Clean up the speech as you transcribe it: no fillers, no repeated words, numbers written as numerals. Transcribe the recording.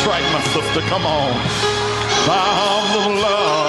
right, my sister. Come on. Bound of love.